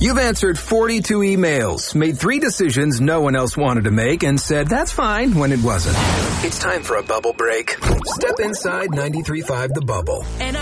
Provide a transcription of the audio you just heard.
You've answered 42 emails, made 3 decisions no one else wanted to make, and said that's fine when it wasn't. It's time for a bubble break. Step inside 93.5 The Bubble. And